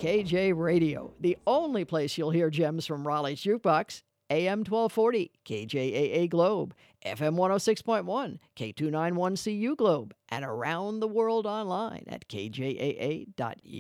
KJ Radio, the only place you'll hear gems from Raleigh's Jukebox. AM 1240, KJAA Globe, FM 106.1, K291CU Globe, and around the world online at kjaa.us.